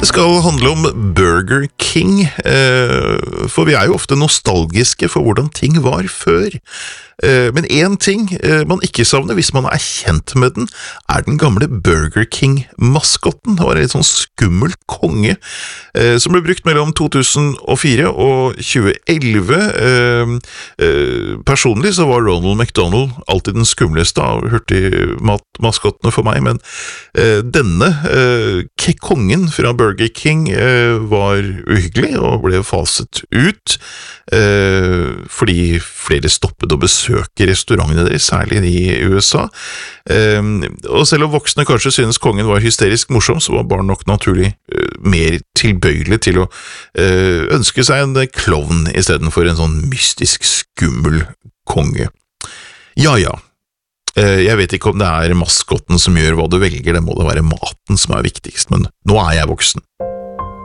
Det skal handle om Burger King, for vi jo ofte nostalgiske for hvordan ting var før. Men en ting man ikke savner hvis man kjent med den, den gamle Burger King-maskotten. Det var en litt sånn skummel konge som ble brukt mellom 2004 og 2011. Personlig så var Ronald McDonald alltid den skumleste av hurtigmat-maskottene for meg, men denne kongen fra Burger King var uhyggelig og ble faset ut fordi flere stoppet å besøke restaurantene deres, særlig i USA. Og selv om voksne kanskje synes kongen var hysterisk morsom, så var barn nok naturlig mer tilbøyelig til å ønske seg en klovn i stedet for en sånn mystisk skummel konge. Ja. Jeg vet ikke om det maskotten som gjør hva du velger, det må det være maten som viktigst, men nå jeg voksen.